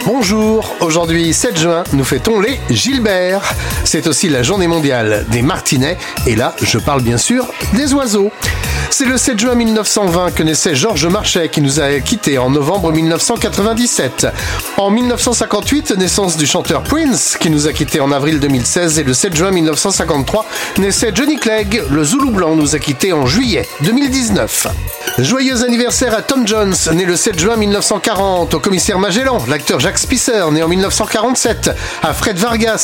Bonjour, aujourd'hui 7 juin, nous fêtons les Gilbert. C'est aussi la journée mondiale des martinets et là, je parle bien sûr des oiseaux. C'est le 7 juin 1920 que naissait Georges Marchais qui nous a quittés en novembre 1997. En 1958, naissance du chanteur Prince qui nous a quittés en avril 2016 et le 7 juin 1953, naissait Johnny Clegg, le Zoulou Blanc nous a quittés en juillet 2019. Joyeux anniversaire à Tom Jones, né le 7 juin 1940, au commissaire Magellan, l'acteur Jacques Spicer, né en 1947, à Fred Vargas,